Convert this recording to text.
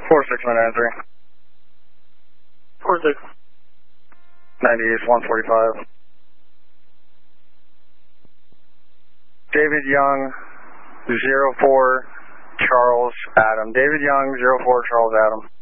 4693. 46. 98 145. David Young, 04 Charles Adam. David Young, 04 Charles Adam.